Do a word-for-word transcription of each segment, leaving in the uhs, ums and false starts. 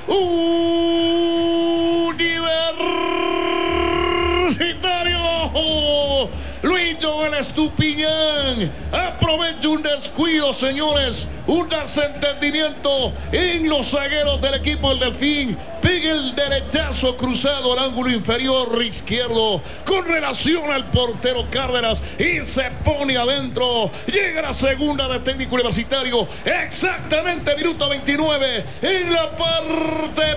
Universitario. Luis Joel Estupiñán aprovecha un descuido, señores, un desentendimiento en los zagueros del equipo del Delfín. Pega el derechazo cruzado al ángulo inferior izquierdo con relación al portero Cárdenas y se pone adentro. Llega la segunda de Técnico Universitario, exactamente minuto veintinueve en la parte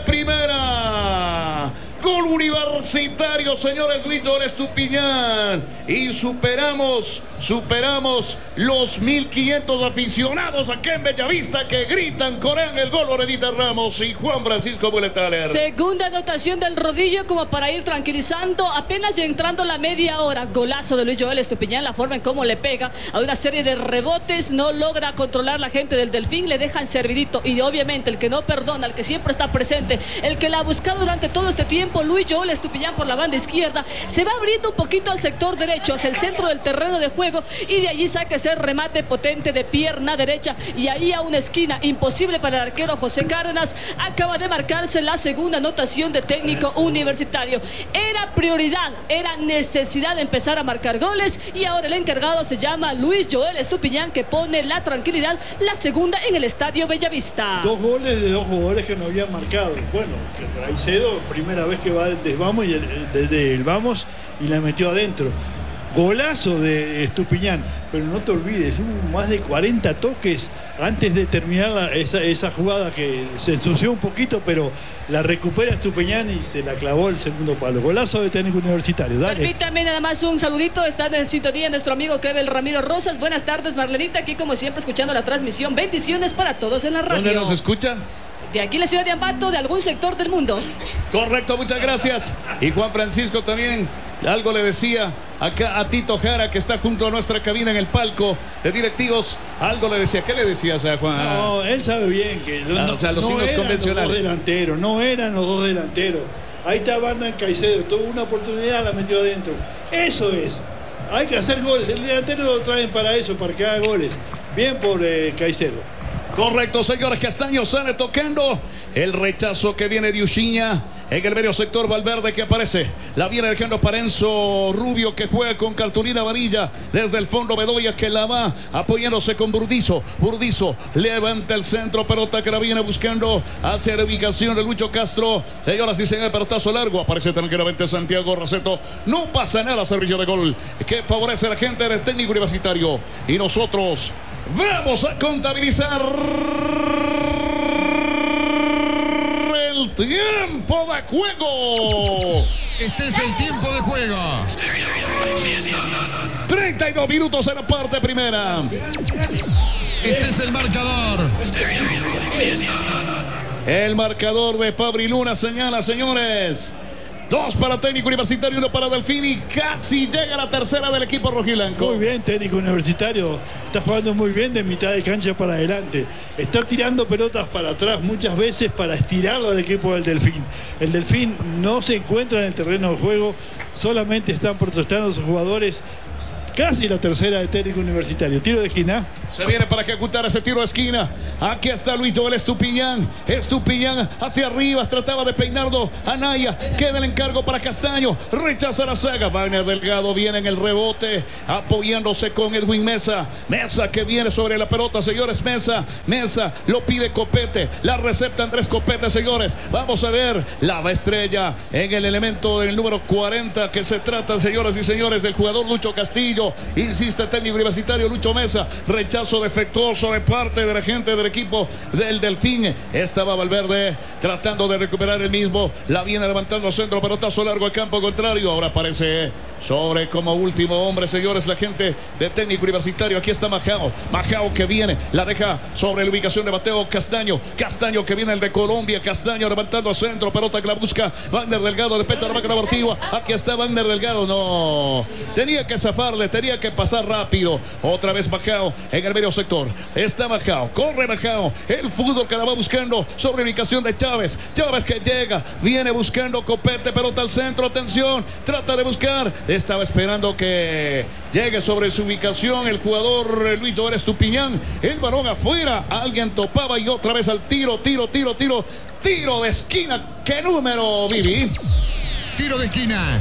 primera. Gol Universitario, señores, Luis Joel Estupiñán. Y superamos, superamos los mil quinientos aficionados aquí en Bellavista que gritan, corean el gol. Lorenita Ramos y Juan Francisco Buletaler. Segunda anotación del Rodillo como para ir tranquilizando. Apenas ya entrando la media hora. Golazo de Luis Joel Estupiñán. La forma en cómo le pega a una serie de rebotes. No logra controlar la gente del Delfín. Le dejan servidito. Y obviamente el que no perdona, el que siempre está presente, el que la ha buscado durante todo este tiempo, Luis Joel Estupiñán por la banda izquierda, se va abriendo un poquito al sector derecho, hacia el centro del terreno de juego, y de allí saca ese remate potente de pierna derecha, y ahí a una esquina imposible para el arquero José Cárdenas. Acaba de marcarse la segunda anotación de Técnico Universitario. Era prioridad, era necesidad de empezar a marcar goles, y ahora el encargado se llama Luis Joel Estupiñán, que pone la tranquilidad, la segunda en el Estadio Bellavista. Dos goles de dos jugadores que no habían marcado. Bueno, Caicedo, primera vez que va desde Vamos y el, desde el Vamos y la metió adentro. Golazo de Estupiñán, pero no te olvides, hubo más de cuarenta toques antes de terminar la, esa, esa jugada que se ensució un poquito, pero la recupera Estupiñán y se la clavó el segundo palo. Golazo de Técnico Universitario. Dale. Permítame nada más un saludito. Está en sintonía nuestro amigo Kevin Ramiro Rosas. Buenas tardes, Marlenita, aquí como siempre escuchando la transmisión. Bendiciones para todos en la radio. ¿Dónde nos escucha? De aquí la ciudad de Ambato, de algún sector del mundo. Correcto, muchas gracias. Y Juan Francisco también algo le decía acá a Tito Jara, que está junto a nuestra cabina en el palco de directivos. Algo le decía. ¿Qué le decías a Juan? No, él sabe bien que ah, no, o sea, los no signos eran convencionales. Los dos delanteros, no eran los dos delanteros. Ahí está Barna Caicedo, tuvo una oportunidad, la metió adentro. Eso es. Hay que hacer goles. El delantero lo traen para eso, para que haga goles. Bien por eh, Caicedo. Correcto, señores. Castaño sale tocando. El rechazo que viene de Uchiña en el medio sector. Valverde que aparece. La viene dejando para Enzo Rubio, que juega con cartulina amarilla. Desde el fondo Bedoya, que la va apoyándose con Burdizo. Burdizo levanta el centro. Pelota que la viene buscando hacia la ubicación de Lucho Castro. Señoras y señores, pelotazo largo. Aparece tranquilamente Santiago Raceto. No pasa nada. Servicio de gol que favorece a la gente del Técnico Universitario. Y nosotros vamos a contabilizar el tiempo de juego. Este es el tiempo de juego. treinta y dos minutos en la parte primera. Este es el marcador. El marcador de Fabri Luna señala, señores, dos para Técnico Universitario, uno para Delfín, y casi llega la tercera del equipo rojiblanco. Muy bien, Técnico Universitario. Está jugando muy bien de mitad de cancha para adelante. Está tirando pelotas para atrás muchas veces para estirarlo al equipo del Delfín. El Delfín no se encuentra en el terreno de juego. Solamente están protestando sus jugadores. Casi la tercera de Técnico Universitario. Tiro de esquina. Se viene para ejecutar ese tiro de esquina. Aquí está Luis Joel Estupiñán. Estupiñán hacia arriba. Trataba de peinarlo. Anaya. Queda el encargo para Castaño. Rechaza la saga. Wagner Delgado viene en el rebote. Apoyándose con Edwin Mesa. Mesa que viene sobre la pelota, señores. Mesa. Mesa lo pide Copete. La recepta Andrés Copete, señores. Vamos a ver. La estrella en el elemento del número cuarenta. Que se trata, señoras y señores, del jugador Lucho Castillo. Insiste Técnico Universitario. Lucho Mesa. Rechazo defectuoso de parte de la gente del equipo del Delfín. Estaba Valverde tratando de recuperar el mismo. La viene levantando centro. Pelotazo largo al campo contrario. Ahora aparece sobre como último hombre, señores, la gente de Técnico Universitario. Aquí está Majao. Majao que viene. La deja sobre la ubicación de Mateo Castaño. Castaño que viene el de Colombia. Castaño levantando centro. Pelota que la busca Wagner Delgado de pecho a la máquina abortiva. Aquí está está Wagner Delgado. No, tenía que zafarle, tenía que pasar rápido. Otra vez Bajao en el medio sector. Está Bajao, corre Bajao. El fútbol que la va buscando sobre ubicación de Chávez. Chávez que llega, viene buscando Copete, pelota al centro. Atención, trata de buscar. Estaba esperando que llegue sobre su ubicación el jugador Luis Joel Estupiñán. El balón afuera, alguien topaba y otra vez al tiro, tiro, tiro, tiro, tiro de esquina. ¿Qué número, Vivi? Tiro de esquina.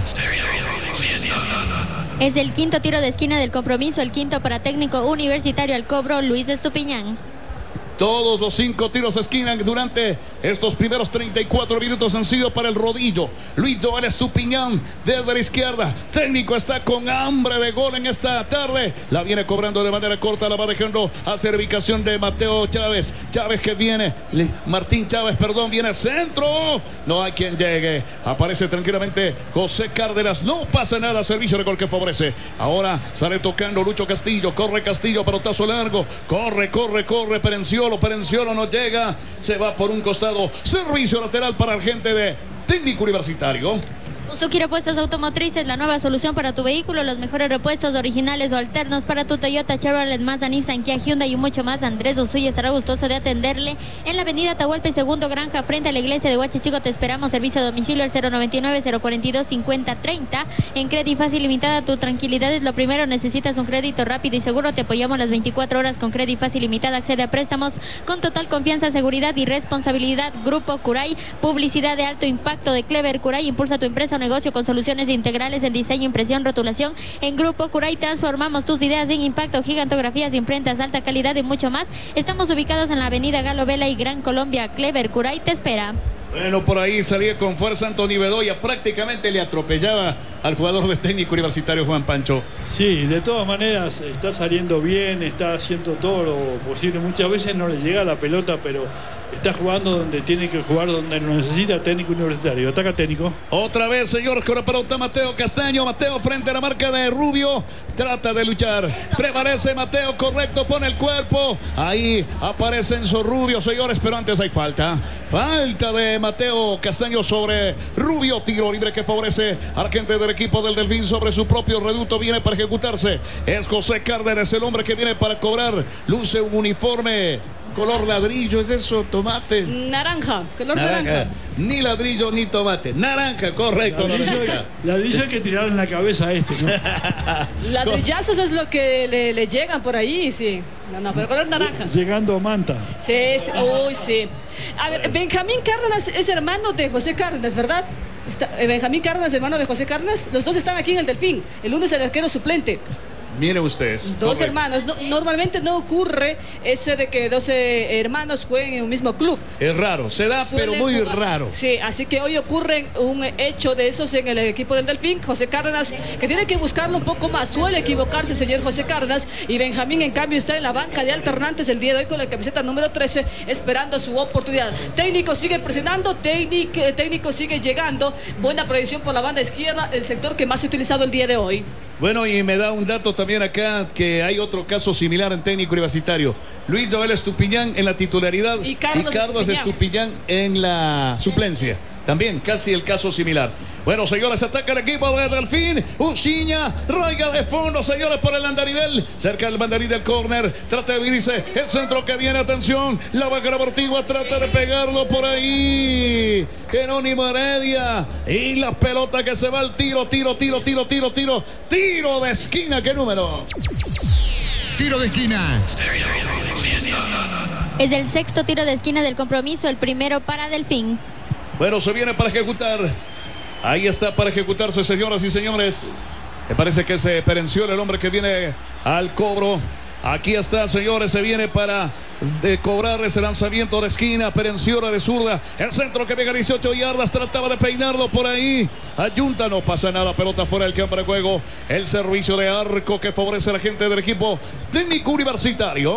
Es el quinto tiro de esquina del compromiso, el quinto para Técnico Universitario al cobro, Luis Estupiñán. Todos los cinco tiros de esquina durante estos primeros treinta y cuatro minutos han sido para el rodillo. Luis Joel Estupiñán desde la izquierda. Técnico está con hambre de gol en esta tarde. La viene cobrando de manera corta, la va dejando hacia la ubicación de Mateo Chávez. Chávez que viene, Martín Chávez, perdón, viene al centro. No hay quien llegue. Aparece tranquilamente José Cárdenas. No pasa nada, servicio de gol que favorece. Ahora sale tocando Lucho Castillo. Corre Castillo, pelotazo largo. Corre, corre, corre, Perenciolo. Perenciolo no llega, se va por un costado. Servicio lateral para el gente de Técnico Universitario. Usuki Repuestos Automotrices, la nueva solución para tu vehículo, los mejores repuestos originales o alternos para tu Toyota, Chevrolet, Mazda, Nissan, Kia, Hyundai y mucho más. Andrés Usuy estará gustoso de atenderle en la avenida Atahualpa y Segundo Granja, frente a la iglesia de Huachichico. Te esperamos. Servicio a domicilio al cero noventa y nueve, cero cuarenta y dos, cincuenta treinta. En Credit Fácil Limitada, tu tranquilidad es lo primero. Necesitas un crédito rápido y seguro. Te apoyamos las veinticuatro horas con Credit Fácil Limitada. Accede a préstamos con total confianza, seguridad y responsabilidad. Grupo Curay, publicidad de alto impacto de Clever Curay. Impulsa tu empresa o negocio con soluciones integrales en diseño, impresión, rotulación. En Grupo Curay transformamos tus ideas en impacto, gigantografías, imprentas, alta calidad y mucho más. Estamos ubicados en la avenida Galo Vela y Gran Colombia. Clever Curay te espera. Bueno, por ahí salía con fuerza Anthony Bedoya, prácticamente le atropellaba al jugador de Técnico Universitario Juan Pancho. Sí, de todas maneras está saliendo bien, está haciendo todo lo posible. Muchas veces no le llega la pelota, pero está jugando donde tiene que jugar, donde lo necesita Técnico Universitario. Ataca Técnico. Otra vez, señores, con la pelota Mateo Castaño. Mateo frente a la marca de Rubio. Trata de luchar. Prevalece Mateo, correcto, pone el cuerpo. Ahí aparece Enzo Rubio, señores, pero antes hay falta. Falta de Mateo Castaño sobre Rubio. Tiro libre que favorece al gente del equipo del Delfín sobre su propio reducto. Viene para ejecutarse. Es José Cárdenas, el hombre que viene para cobrar. Luce un uniforme color ladrillo, ¿es eso? Tomate. Naranja, color naranja. naranja. Ni ladrillo ni tomate. Naranja, correcto. Ladrillo, ladrillo hay que tirar en la cabeza a este, ¿no? Ladrillazos es lo que le, le llegan por ahí, sí. No, no, pero color naranja. Llegando a Manta. Sí, sí, uy, sí. A ver, Benjamín Cárdenas es hermano de José Cárdenas, ¿verdad? Está, Benjamín Cárdenas, hermano de José Cárdenas. Los dos están aquí en el Delfín. El uno es el arquero suplente. Miren ustedes. Dos correcto. hermanos. No, normalmente no ocurre ese de que dos eh, hermanos jueguen en un mismo club. Es raro, se da, Suelen pero muy jugar. raro. Sí, así que hoy ocurre un hecho de esos en el equipo del Delfín. José Cárdenas, que tiene que buscarlo un poco más. Suele equivocarse el señor José Cárdenas. Y Benjamín, en cambio, está en la banca de alternantes el día de hoy con la camiseta número trece, esperando su oportunidad. Técnico sigue presionando, técnico, técnico sigue llegando. Buena proyección por la banda izquierda, el sector que más ha utilizado el día de hoy. Bueno, y me da un dato también acá que hay otro caso similar en Técnico Universitario. Luis Joel Estupiñán en la titularidad y Carlos, y Carlos Estupiñán. Estupiñán en la suplencia. También casi el caso similar. Bueno, señores, ataca el equipo de Delfín. Uchiña, raiga de fondo, señores, por el andarivel. Cerca del banderín del córner. Trata de abrirse. El centro que viene, atención. La vaca deportiva trata de pegarlo por ahí. Jerónimo Heredia. Y la pelota que se va al tiro, tiro, tiro, tiro, tiro, tiro. Tiro de esquina. ¿Qué número? Tiro de esquina. Es el sexto tiro de esquina del compromiso, el primero para Delfín. Bueno, se viene para ejecutar. Ahí está para ejecutarse, señoras y señores. Me parece que se Perenció el hombre que viene al cobro. Aquí está, señores, se viene para de cobrar ese lanzamiento de esquina. Perenciora de zurda. El centro que pega dieciocho yardas. Trataba de peinarlo por ahí. Ayunta, no pasa nada. Pelota fuera del campo de juego. El servicio de arco que favorece a la gente del equipo Técnico Universitario.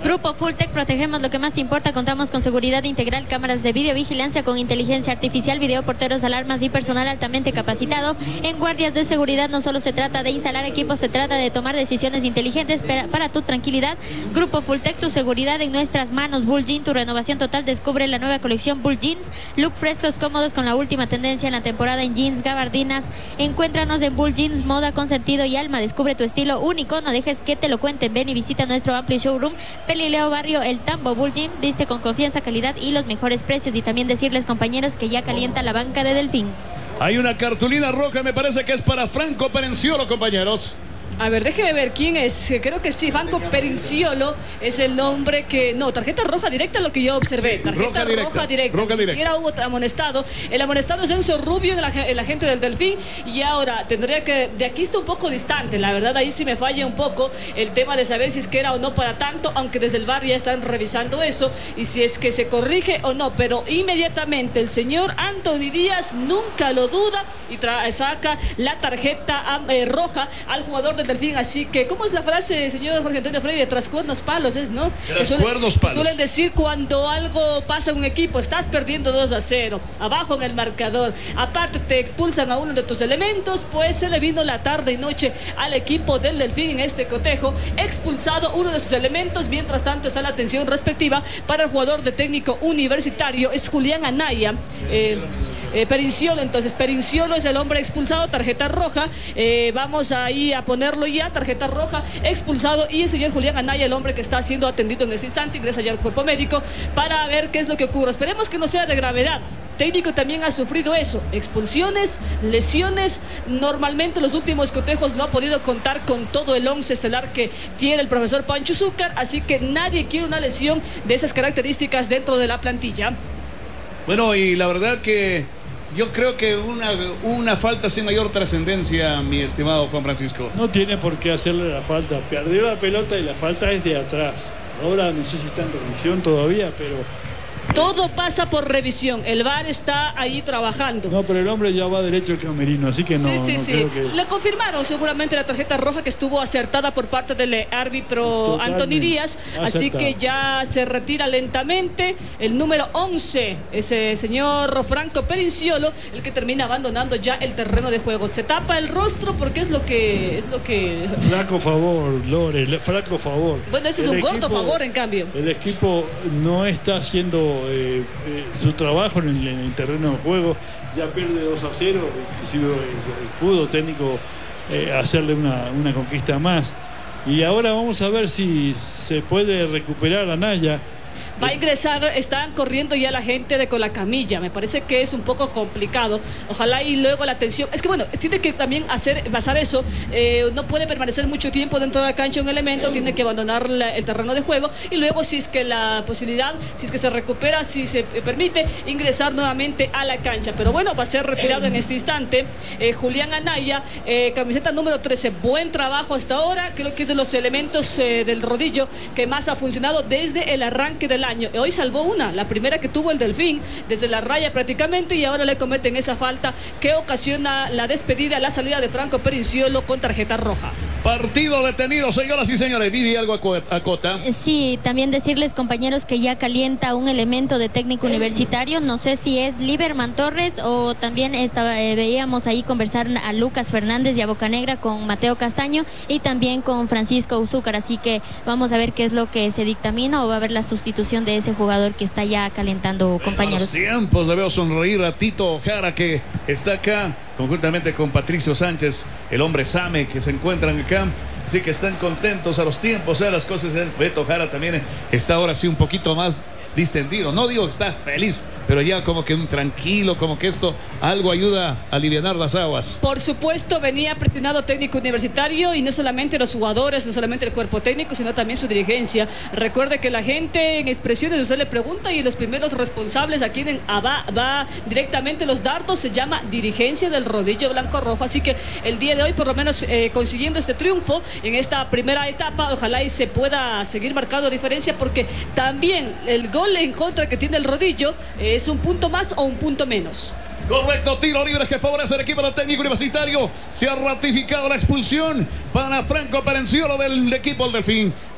Grupo Fulltech, protegemos lo que más te importa. Contamos con seguridad integral, cámaras de videovigilancia con inteligencia artificial, videoporteros, alarmas y personal altamente capacitado. En guardias de seguridad no solo se trata de instalar equipos, se trata de tomar decisiones inteligentes para, para tu tranquilidad. Grupo Fulltech, tu seguridad en nuestras manos. Bull Jean, tu renovación total. Descubre la nueva colección Bull Jeans. Look frescos, cómodos con la última tendencia en la temporada en jeans, gabardinas. Encuéntranos en Bull Jeans, moda con sentido y alma. Descubre tu estilo único, no dejes que te lo cuenten. Ven y visita nuestro amplio showroom. Pelileo Barrio El Tambo. Bull Jean, viste con confianza, calidad y los mejores precios. Y también decirles, compañeros, que ya calienta la banca de Delfín. Hay una cartulina roja, me parece que es para Franco Perenciolo, compañeros. A ver, déjeme ver quién es. Creo que sí, Franco Perenciolo es el nombre que... No, tarjeta roja directa, lo que yo observé. Tarjeta roja directa. Roja directa. Roja Ni directa. siquiera hubo amonestado. El amonestado es Enzo Rubio, el, el agente del Delfín. Y ahora tendría que... De aquí está un poco distante. La verdad, ahí sí me falla un poco el tema de saber si es que era o no para tanto. Aunque desde el bar ya están revisando eso. Y si es que se corrige o no. Pero inmediatamente el señor Anthony Díaz nunca lo duda. Y saca la tarjeta eh, roja al jugador del Delfín. Así que, ¿cómo es la frase, señor Jorge Antonio Freire? Tras cuernos palos, ¿es, no? Tras cuernos palos. Suelen decir cuando algo pasa en un equipo, estás perdiendo dos a cero, abajo en el marcador, aparte te expulsan a uno de tus elementos, pues se le vino la tarde y noche al equipo del Delfín en este cotejo, expulsado uno de sus elementos. Mientras tanto está la atención respectiva para el jugador de Técnico Universitario, es Julián Anaya. Eh, Eh, Perenciolo, entonces Perenciolo es el hombre expulsado, tarjeta roja. Eh, vamos ahí a ponerlo ya, tarjeta roja, expulsado. Y el señor Julián Anaya, el hombre que está siendo atendido en este instante, ingresa ya al cuerpo médico para ver qué es lo que ocurre. Esperemos que no sea de gravedad. Técnico también ha sufrido eso, expulsiones, lesiones. Normalmente los últimos cotejos no ha podido contar con todo el once estelar que tiene el profesor Pancho Zúcar, así que nadie quiere una lesión de esas características dentro de la plantilla. Bueno, y la verdad que yo creo que una, una falta sin mayor trascendencia, mi estimado Juan Francisco. No tiene por qué hacerle la falta. Perdió la pelota y la falta es de atrás. Ahora no sé si está en revisión todavía, pero... Todo pasa por revisión. El V A R está ahí trabajando. No, pero el hombre ya va derecho al camerino, así que no. Sí, sí, no sí. creo que... Le confirmaron seguramente la tarjeta roja que estuvo acertada por parte del árbitro Totalmente Anthony Díaz. Así acertado. que ya se retira lentamente el número once, ese señor Franco Perenciolo, el que termina abandonando ya el terreno de juego. Se tapa el rostro porque es lo que... Es lo que... Flaco favor, Lore, flaco favor. Bueno, este es El un gordo equipo- favor, en cambio. El equipo no está haciendo eh, eh, su trabajo en el, en el terreno de juego. Ya pierde dos a cero, inclusive eh, pudo técnico eh, hacerle una, una conquista más. Y ahora vamos a ver si se puede recuperar a Naya. Va a ingresar, están corriendo ya la gente de con la camilla. Me parece que es un poco complicado. Ojalá y luego la atención. Es que bueno, tiene que también hacer, pasar eso. Eh, no puede permanecer mucho tiempo dentro de la cancha un elemento, tiene que abandonar la, el terreno de juego. Y luego, si es que la posibilidad, si es que se recupera, si se permite, ingresar nuevamente a la cancha. Pero bueno, va a ser retirado en este instante eh, Julián Anaya, eh, camiseta número trece. Buen trabajo hasta ahora. Creo que es de los elementos eh, del rodillo que más ha funcionado desde el arranque del año. Hoy salvó una, la primera que tuvo el Delfín, desde la raya prácticamente, y ahora le cometen esa falta que ocasiona la despedida, la salida de Franco Perenciolo con tarjeta roja. Partido detenido, señoras y señores. Vivi, algo acota. Sí, también decirles, compañeros, que ya calienta un elemento de Técnico Universitario. No sé si es Liberman Torres o también estaba, eh, veíamos ahí conversar a Lucas Fernández y a Bocanegra con Mateo Castaño y también con Francisco Uzúcar. Así que vamos a ver qué es lo que se dictamina o va a haber la sustitución de ese jugador que está ya calentando, compañeros. Los tiempos, le veo sonreír a Tito Ojara, que está acá conjuntamente con Patricio Sánchez, el hombre Same, que se encuentran acá. Así que están contentos a los tiempos, a las cosas. Beto Ojara también está ahora sí un poquito más distendido. No digo que está feliz, pero ya como que un tranquilo, como que esto algo ayuda a alivianar las aguas. Por supuesto, venía presionado Técnico Universitario, y no solamente los jugadores, no solamente el cuerpo técnico, sino también su dirigencia. Recuerde que la gente en expresiones usted le pregunta, y los primeros responsables a quien va, va directamente los dardos se llama dirigencia del rodillo blanco rojo. Así que el día de hoy, por lo menos eh, consiguiendo este triunfo en esta primera etapa, ojalá y se pueda seguir marcando diferencia, porque también el gol en contra que tiene el rodillo es un punto más o un punto menos. Correcto, tiro libre que favorece al equipo del Técnico Universitario. Se ha ratificado la expulsión para Franco Perenciolo del equipo del Delfín.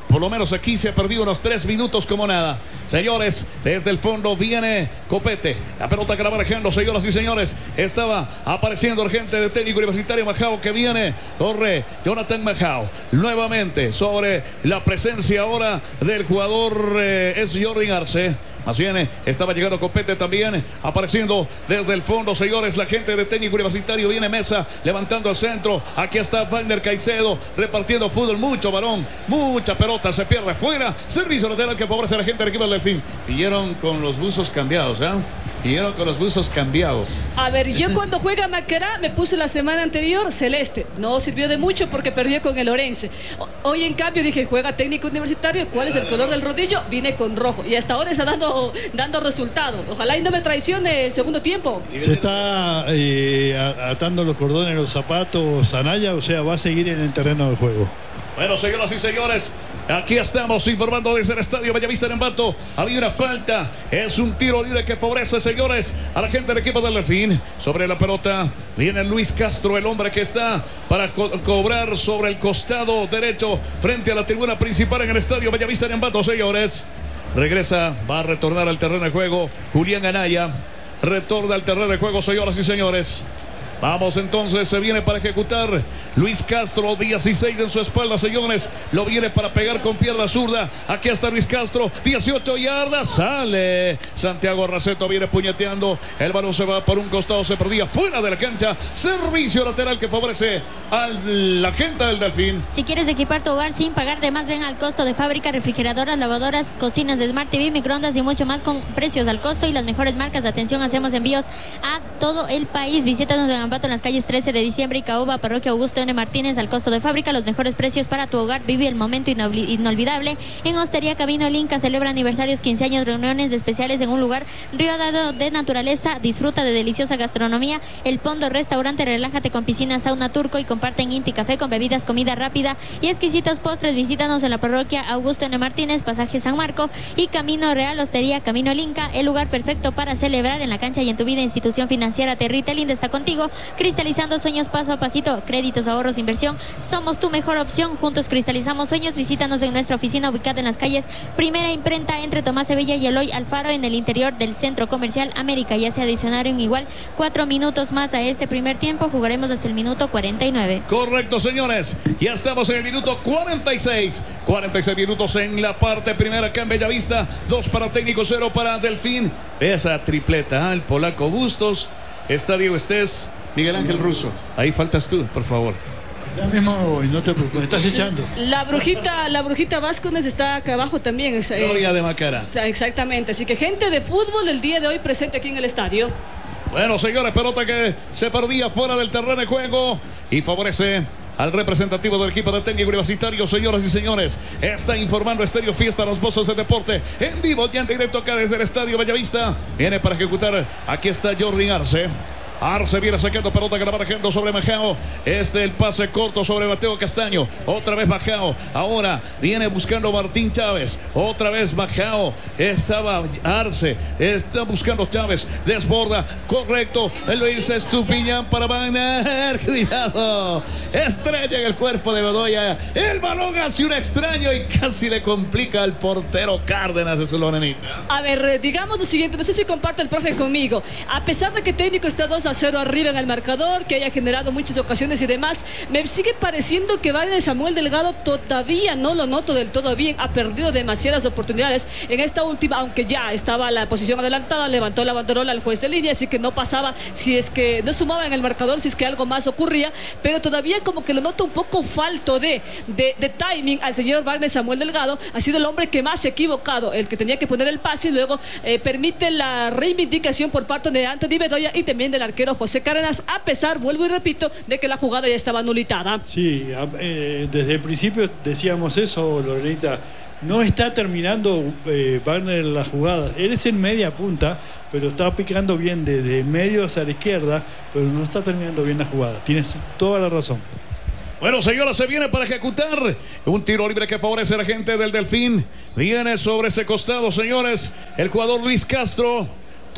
Por lo menos aquí se ha perdido unos tres minutos como nada. Señores, desde el fondo viene Copete. La pelota que la va dejando, señoras y señores. Estaba apareciendo el gente de técnico universitario Majao que viene. Corre Jonathan Majao. Nuevamente sobre la presencia ahora del jugador eh, es Jordi Arce. Más bien estaba llegando Copete también, apareciendo desde el fondo, señores, la gente de técnico universitario. Viene Mesa, levantando al centro. Aquí está Wagner Caicedo, repartiendo fútbol, mucho balón, mucha pelota, se pierde fuera. Servicio lateral que favorece a la gente del equipo del Delfín. Pidieron con los buzos cambiados, ¿eh? Pidieron con los buzos cambiados. A ver, yo cuando juega Macará me puse la semana anterior celeste. No sirvió de mucho porque perdió con el Orense. Hoy en cambio dije, juega técnico universitario, ¿cuál es el color del rodillo? Vine con rojo y hasta ahora está dando, dando resultado. Ojalá y no me traicione el segundo tiempo. Se está eh, atando los cordones, los zapatos Anaya, o sea, va a seguir en el terreno de juego. Bueno, señoras y señores, aquí estamos informando desde el estadio Bellavista en Ambato. Había una falta, es un tiro libre que favorece, señores, a la gente del equipo del Delfín. Sobre la pelota viene Luis Castro, el hombre que está para co cobrar sobre el costado derecho frente a la tribuna principal en el estadio Bellavista en Ambato, señores. Regresa, va a retornar al terreno de juego Julián Anaya. Retorna al terreno de juego, señoras y señores. Vamos entonces, se viene para ejecutar Luis Castro, dieciséis en su espalda, señores. Lo viene para pegar con pierna zurda. Aquí está Luis Castro, dieciocho yardas, sale. Santiago Raceto viene puñeteando. El balón se va por un costado, se perdía fuera de la cancha. Servicio lateral que favorece a la gente del Delfín. Si quieres equipar tu hogar sin pagar de más, ven al costo de fábrica, refrigeradoras, lavadoras, cocinas de Smart T V, microondas y mucho más con precios al costo y las mejores marcas. Atención, hacemos envíos a todo el país. Visítanos en Ambato en las calles trece de diciembre y Caoba, Parroquia Augusto N. Martínez, al costo de fábrica. Los mejores precios para tu hogar. Vive el momento inolvidable. En Hostería Camino El Inca celebra aniversarios, quince años, reuniones especiales en un lugar rodeado de naturaleza. Disfruta de deliciosa gastronomía. El Pondo Restaurante, relájate con piscina, sauna turco y comparten Inti Café con bebidas, comida rápida y exquisitos postres. Visítanos en la Parroquia Augusto N. Martínez, Pasaje San Marco y Camino Real. Hostería Camino El Inca, el lugar perfecto para celebrar en la cancha y en tu vida. Institución financiera Territelin está contigo, cristalizando sueños paso a pasito. Créditos, ahorros, inversión, somos tu mejor opción. Juntos cristalizamos sueños. Visítanos en nuestra oficina ubicada en las calles Primera Imprenta entre Tomás Sevilla y Eloy Alfaro, en el interior del Centro Comercial América. Ya se adicionaron igual cuatro minutos más a este primer tiempo. Jugaremos hasta el minuto cuarenta y nueve. Correcto, señores. Ya estamos en el minuto cuarenta y seis. cuarenta y seis minutos en la parte primera acá en Bellavista. Dos para Técnico, cero para Delfín. Esa tripleta, ¿eh? El polaco Bustos. Está Diego Estés, Miguel Ángel Russo. Ahí faltas tú, por favor. Ya mismo voy, no te preocupes, estás echando. La brujita, la brujita Vázquez está acá abajo también. Gloria de Macará. Exactamente, así que gente de fútbol el día de hoy presente aquí en el estadio. Bueno, señores, pelota que se perdía fuera del terreno de juego y favorece al representativo del equipo de técnico universitario. Señoras y señores, está informando Estéreo Fiesta, los voces del deporte en vivo y en directo acá desde el estadio Bellavista. Viene para ejecutar, aquí está Jordi Arce. Arce viene sacando pelota que la va dejando sobre Majao. Este el pase corto sobre Mateo Castaño. Otra vez Majao. Ahora viene buscando Martín Chávez. Otra vez Majao. Estaba Arce. Está buscando Chávez. Desborda. Correcto. Luis Estupiñán para Wagner. Cuidado. Estrella en el cuerpo de Bedoya. El balón hace un extraño y casi le complica al portero Cárdenas de su lonenita. A ver, digamos lo siguiente. No sé si comparte el profe conmigo. A pesar de que técnico está dos a cero arriba en el marcador, que haya generado muchas ocasiones y demás, me sigue pareciendo que Wagner Samuel Delgado todavía no lo noto del todo bien. Ha perdido demasiadas oportunidades en esta última, aunque ya estaba la posición adelantada, levantó la banderola al juez de línea, así que no pasaba, si es que no sumaba en el marcador, si es que algo más ocurría, pero todavía como que lo noto un poco falto de, de, de timing al señor Wagner Samuel Delgado. Ha sido el hombre que más se ha equivocado, el que tenía que poner el pase y luego eh, permite la reivindicación por parte de Anthony Bedoya y también del arquero José Cárdenas, a pesar, vuelvo y repito, de que la jugada ya estaba anulitada. Sí, eh, desde el principio decíamos eso, Lorenita. No está terminando eh, Wagner la jugada. Él es en media punta, pero está picando bien desde medio hacia la izquierda, pero no está terminando bien la jugada. Tienes toda la razón. Bueno, señora, se viene para ejecutar un tiro libre que favorece a la gente del Delfín. Viene sobre ese costado, señores, el jugador Luis Castro.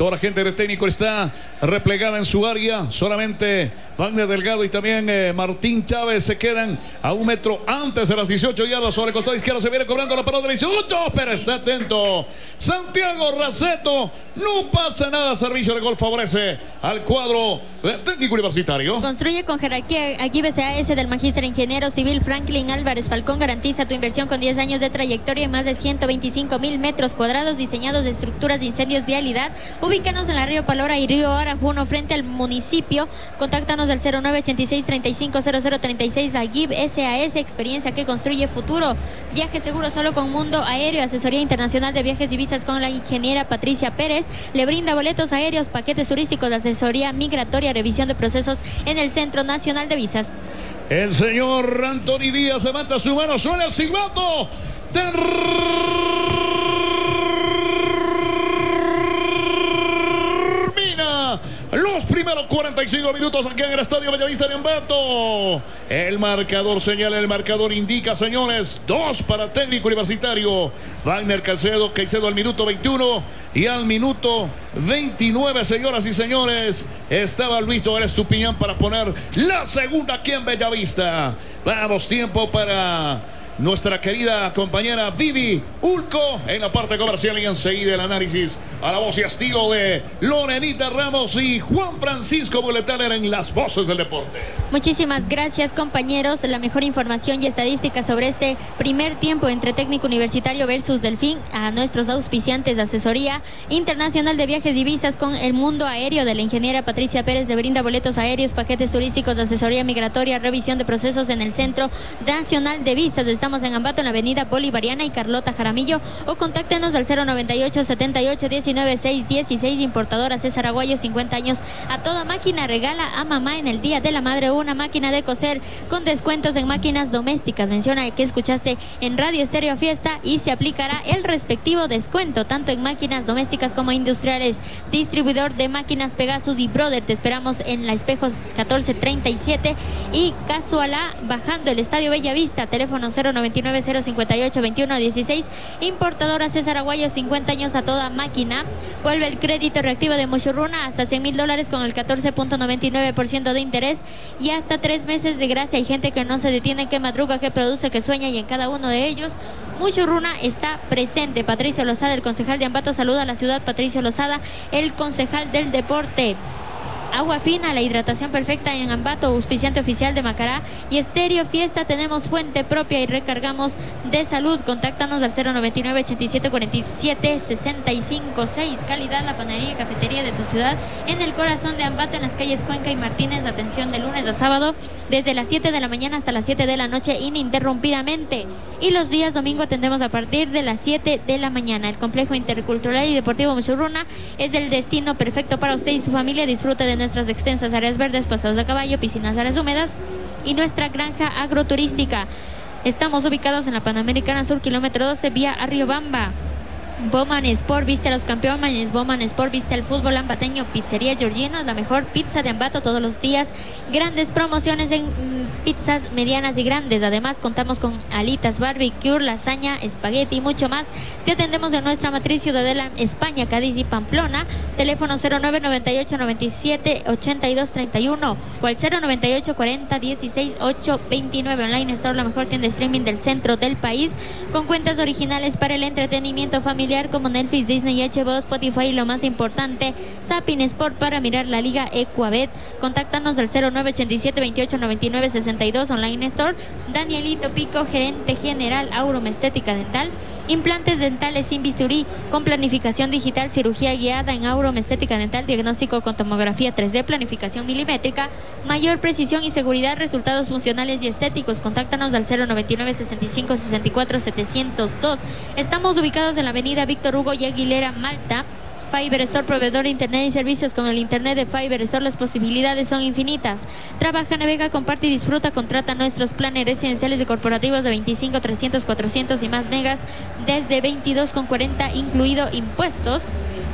Toda la gente de técnico está replegada en su área. Solamente Wagner Delgado y también eh, Martín Chávez se quedan a un metro antes de las dieciocho yardas. Sobre el costado izquierdo se viene cobrando la pelota de dieciocho, pero está atento Santiago Raceto. No pasa nada. Servicio de gol favorece al cuadro de técnico universitario. Construye con jerarquía. Aquí B C A S del Magíster Ingeniero Civil Franklin Álvarez Falcón garantiza tu inversión con diez años de trayectoria y más de ciento veinticinco mil metros cuadrados diseñados de estructuras de incendios, vialidad. Ubícanos en la Río Palora y Río Arajuno frente al municipio. Contáctanos al cero nueve ochenta y seis, treinta y cinco, cero cero treinta y seis. A G I B S A S, experiencia que construye futuro. Viaje seguro solo con Mundo Aéreo. Asesoría internacional de viajes y visas con la ingeniera Patricia Pérez. Le brinda boletos aéreos, paquetes turísticos, asesoría migratoria, revisión de procesos en el Centro Nacional de Visas. El señor Anthony Díaz levanta su mano, suena el silbato. Termina los primeros cuarenta y cinco minutos aquí en el Estadio Bellavista de Ambato. El marcador señala, el marcador indica, señores, dos para técnico universitario. Wagner Caicedo, Caicedo al minuto veintiuno y al minuto veintinueve, señoras y señores, estaba Luis Joel Estupiñán para poner la segunda aquí en Bellavista. Vamos, tiempo para nuestra querida compañera Vivi Ulco en la parte comercial y enseguida el análisis a la voz y estilo de Lorenita Ramos y Juan Francisco Buletaner en las voces del deporte. Muchísimas gracias, compañeros. La mejor información y estadística sobre este primer tiempo entre técnico universitario versus Delfín a nuestros auspiciantes de asesoría internacional de viajes y visas con el Mundo Aéreo de la ingeniera Patricia Pérez. Le brinda boletos aéreos, paquetes turísticos, asesoría migratoria, revisión de procesos en el Centro Nacional de Visas. Estamos en Ambato, en la avenida Bolivariana y Carlota Jaramillo, o contáctenos al cero noventa y ocho, setenta y ocho, diecinueve, seiscientos dieciséis. Importadora César Aguayo, cincuenta años a toda máquina. Regala a mamá en el Día de la Madre una máquina de coser con descuentos en máquinas domésticas. Menciona que escuchaste en Radio Estéreo Fiesta y se aplicará el respectivo descuento tanto en máquinas domésticas como industriales. Distribuidor de máquinas Pegasus y Brother. Te esperamos en la Espejos catorce treinta y siete y Casualá bajando el Estadio Bellavista. Teléfono cero noventa y nueve, cero cincuenta y ocho, veintiuno dieciséis. Importadora César Aguayo, cincuenta años a toda máquina. Vuelve el crédito reactivo de Mushurruna hasta cien mil dólares con el catorce punto noventa y nueve por ciento de interés y hasta tres meses de gracia. Hay gente que no se detiene, que madruga, que produce, que sueña, y en cada uno de ellos Mushurruna está presente. Patricio Lozada, el concejal de Ambato, saluda a la ciudad. Patricio Lozada, el concejal del deporte. Agua Fina, la hidratación perfecta en Ambato, auspiciante oficial de Macará y Estéreo Fiesta. Tenemos fuente propia y recargamos de salud. Contáctanos al cero noventa y nueve, ochenta y siete, cuarenta y siete, sesenta y cinco seis. Calidad, la panadería y cafetería de tu ciudad en el corazón de Ambato, en las calles Cuenca y Martínez. Atención de lunes a sábado desde las siete de la mañana hasta las siete de la noche ininterrumpidamente. Y los días domingo atendemos a partir de las siete de la mañana. El complejo intercultural y deportivo Mushurruna es el destino perfecto para usted y su familia. Disfrute de nuestras extensas áreas verdes, paseos a caballo, piscinas, áreas húmedas y nuestra granja agroturística. Estamos ubicados en la Panamericana Sur, kilómetro doce, vía Arriobamba. Bowman Sport, viste a los campeones. Bowman Sport, viste al fútbol ambateño. Pizzería Georginos, la mejor pizza de Ambato todos los días. Grandes promociones en mmm, pizzas medianas y grandes. Además, contamos con alitas, barbecue, lasaña, espagueti y mucho más. Te atendemos en nuestra matriz Ciudadela, España, Cádiz y Pamplona. Teléfono cero nueve noventa y ocho, noventa y siete, ochenta y dos treinta y uno o al cero noventa y ocho, cuarenta, dieciséis, ocho veintinueve. Online Store, la mejor tienda de streaming del centro del país, con cuentas originales para el entretenimiento familiar como Netflix, Disney, H B O, Spotify y lo más importante, Zapping Sport para mirar la Liga Ecuabet. Contáctanos al cero nueve ochenta y siete, veintiocho, noventa y nueve, sesenta y dos. Online Store. Danielito Pico, gerente general, Aurum Estética Dental. Implantes dentales sin bisturí, con planificación digital, cirugía guiada en Aurum Estética Dental, diagnóstico con tomografía tres D, planificación milimétrica, mayor precisión y seguridad, resultados funcionales y estéticos. Contáctanos al cero noventa y nueve, sesenta y cinco, sesenta y cuatro, setecientos dos. Estamos ubicados en la avenida Víctor Hugo y Aguilera, Malta. Fiber Store, proveedor de internet y servicios. Con el internet de Fiber Store las posibilidades son infinitas. Trabaja, navega, comparte y disfruta. Contrata nuestros planes residenciales y corporativos de veinticinco, trescientos, cuatrocientos y más megas desde veintidós con cuarenta incluido impuestos.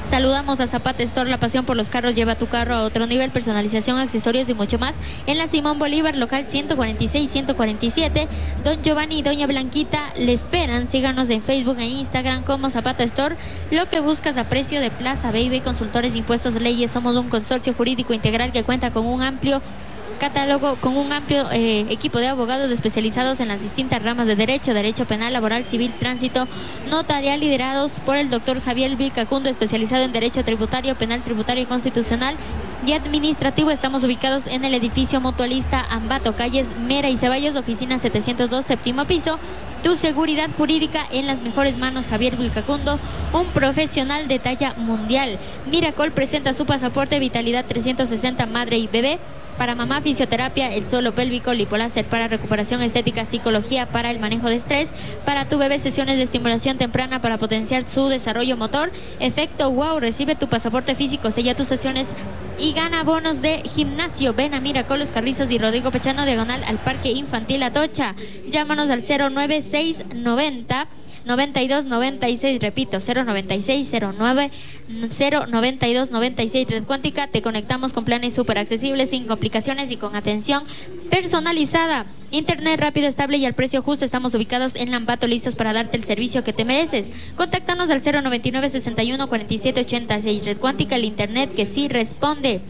Saludamos a Zapata Store, la pasión por los carros lleva tu carro a otro nivel, personalización, accesorios y mucho más. En la Simón Bolívar, local ciento cuarenta y seis, ciento cuarenta y siete. Don Giovanni y Doña Blanquita le esperan. Síganos en Facebook e Instagram como Zapata Store. Lo que buscas a precio de Plaza Baby, consultores de impuestos, leyes. Somos un consorcio jurídico integral que cuenta con un amplio catálogo, con un amplio eh, equipo de abogados especializados en las distintas ramas de derecho, derecho penal, laboral, civil, tránsito, notarial, liderados por el doctor Javier Vilcacundo, especializado en derecho tributario, penal, tributario y constitucional y administrativo. Estamos ubicados en el edificio mutualista Ambato, calles Mera y Ceballos, oficina setecientos dos, séptimo piso. Tu seguridad jurídica en las mejores manos. Javier Vilcacundo, un profesional de talla mundial. Miracol presenta su pasaporte Vitalidad trescientos sesenta madre y bebé. Para mamá, fisioterapia, el suelo pélvico, lipoláser para recuperación estética, psicología para el manejo de estrés. Para tu bebé, sesiones de estimulación temprana para potenciar su desarrollo motor. Efecto wow, recibe tu pasaporte físico, sella tus sesiones y gana bonos de gimnasio. Ven a Miracol Los Carrizos y Rodrigo Pechano, diagonal al Parque Infantil Atocha. Llámanos al cero nueve seis noventa noventa y dos noventa y seis, repito, cero noventa y seis cero nueve cero noventa y dos noventa y seis. Red Cuántica, te conectamos con planes súper accesibles, sin complicaciones y con atención personalizada. Internet rápido, estable y al precio justo. Estamos ubicados en Lambato, listos para darte el servicio que te mereces. Contáctanos al cero noventa y nueve sesenta y uno cuarenta y siete ochenta y seis. Red Cuántica, el internet que sí responde.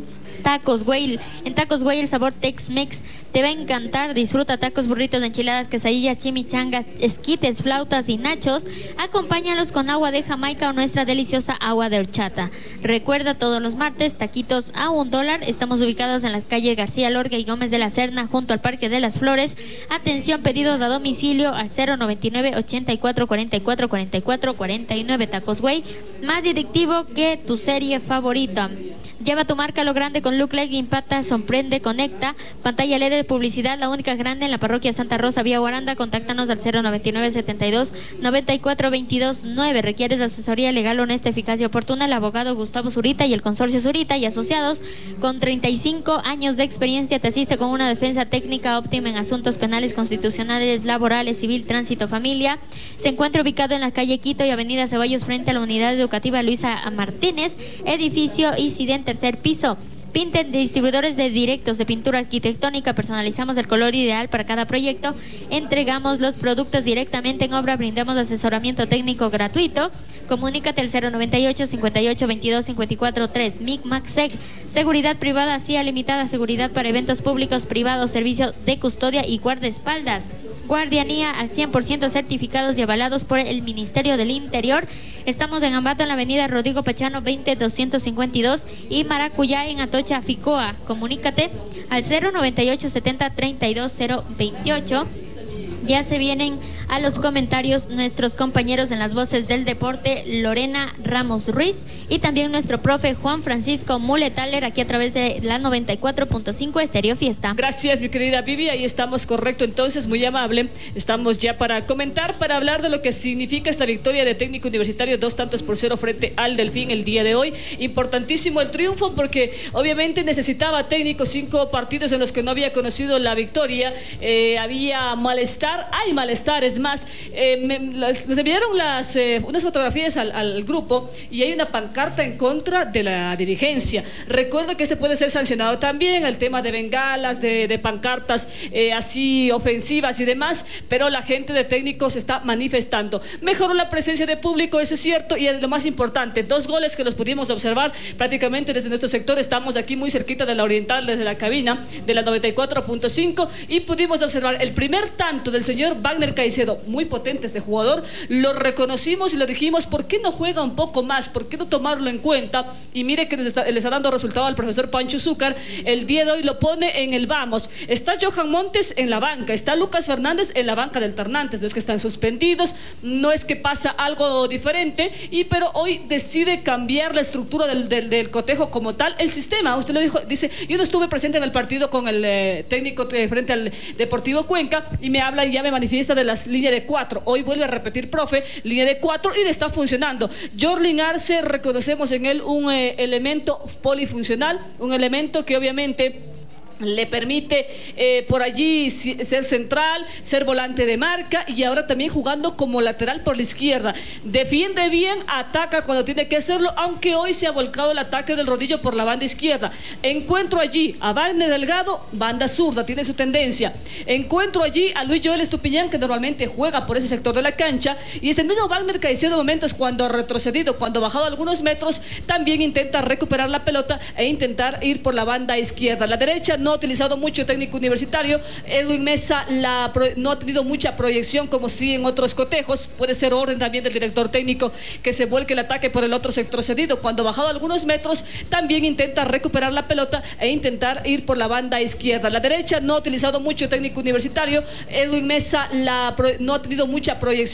Tacos Güey, en Tacos Güey el sabor Tex-Mex te va a encantar. Disfruta tacos, burritos, enchiladas, quesadillas, chimichangas, esquites, flautas y nachos. Acompáñalos con agua de Jamaica o nuestra deliciosa agua de horchata. Recuerda, todos los martes, taquitos a un dólar. Estamos ubicados en las calles García Lorga y Gómez de la Serna, junto al Parque de las Flores. Atención, pedidos a domicilio al cero noventa y nueve ochenta y cuatro cuarenta y cuatro cuarenta y cuatro cuarenta y nueve. Tacos Güey, más directivo que tu serie favorita. Lleva tu marca a lo grande con Look Like, impacta, sorprende, conecta. Pantalla L E D de publicidad, la única grande en la parroquia Santa Rosa, vía Guaranda. Contáctanos al cero noventa y nueve setenta y dos noventa y cuatro veintidós nueve. ¿Requieres asesoría legal honesta, eficaz y oportuna? El abogado Gustavo Zurita y el consorcio Zurita y asociados, con treinta y cinco años de experiencia, te asiste con una defensa técnica óptima en asuntos penales, constitucionales, laborales, civil, tránsito, familia. Se encuentra ubicado en la calle Quito y avenida Ceballos, frente a la unidad educativa Luisa Martínez, edificio Incidente, tercer piso. Pinten, distribuidores de directos de pintura arquitectónica. Personalizamos el color ideal para cada proyecto. Entregamos los productos directamente en obra. Brindamos asesoramiento técnico gratuito. Comunícate al cero noventa y ocho cincuenta y ocho veintidós cincuenta y cuatro tres. M I C MACSEC. Seguridad privada, C I A limitada. Seguridad para eventos públicos privados. Servicio de custodia y guardaespaldas. Guardianía al cien por ciento certificados y avalados por el Ministerio del Interior. Estamos en Ambato, en la avenida Rodrigo Pechano veinte doscientos cincuenta y dos y Maracuyá, en Atocha, Ficoa. Comunícate al cero noventa y ocho setenta treinta y dos cero veintiocho. Ya se vienen a los comentarios nuestros compañeros en las voces del deporte, Lorena Ramos Ruiz, y también nuestro profe Juan Francisco Muletaler, aquí a través de la noventa y cuatro punto cinco Estéreo Fiesta. Gracias, mi querida Vivi, ahí estamos, correcto, entonces, muy amable. Estamos ya para comentar, para hablar de lo que significa esta victoria de Técnico Universitario, dos tantos por cero frente al Delfín el día de hoy. Importantísimo el triunfo, porque obviamente necesitaba Técnico cinco partidos en los que no había conocido la victoria. Eh, había malestar, hay malestar, es más, eh, me, las, nos enviaron las, eh, unas fotografías al, al grupo y hay una pancarta en contra de la dirigencia. Recuerdo que este puede ser sancionado también, el tema de bengalas, de, de pancartas eh, así ofensivas y demás, pero la gente de Técnicos está manifestando. Mejoró la presencia de público, eso es cierto, y es lo más importante, dos goles que los pudimos observar prácticamente desde nuestro sector. Estamos aquí muy cerquita de la Oriental, desde la cabina de la noventa y cuatro punto cinco, y pudimos observar el primer tanto del señor Wagner Caicedo, muy potente este jugador, lo reconocimos y lo dijimos, ¿por qué no juega un poco más? ¿Por qué no tomarlo en cuenta? Y mire que nos está, le está dando resultado al profesor Pancho Zúcar, el día de hoy lo pone en el vamos. Está Johan Montes en la banca, está Lucas Fernández en la banca del Ternantes, no es que están suspendidos, no es que pasa algo diferente, y pero hoy decide cambiar la estructura del, del, del cotejo como tal, el sistema. Usted lo dijo, dice, yo no estuve presente en el partido con el eh, técnico de, frente al Deportivo Cuenca, y me habla y ya me manifiesta de las líneas de cuatro. Hoy vuelve a repetir, profe, línea de cuatro, y le está funcionando. Jorlin Arce, reconocemos en él un eh, elemento polifuncional, un elemento que obviamente le permite eh, por allí ser central, ser volante de marca y ahora también jugando como lateral por la izquierda. Defiende bien, ataca cuando tiene que hacerlo, aunque hoy se ha volcado el ataque del Rodillo por la banda izquierda. Encuentro allí a Wagner Delgado, banda zurda, tiene su tendencia. Encuentro allí a Luis Joel Estupiñán, que normalmente juega por ese sector de la cancha, y este mismo Wagner Caicedo, momentos cuando ha retrocedido, cuando ha bajado algunos metros, también intenta recuperar la pelota e intentar ir por la banda izquierda. La derecha no No ha utilizado mucho técnico universitario. Edwin Mesa la, no ha tenido mucha proyección como sí en otros cotejos. Puede ser orden también del director técnico que se vuelque el ataque por el otro sector cedido. Cuando ha bajado algunos metros también intenta recuperar la pelota e intentar ir por la banda izquierda. La derecha no ha utilizado mucho técnico universitario. Edwin Mesa la, no ha tenido mucha proyección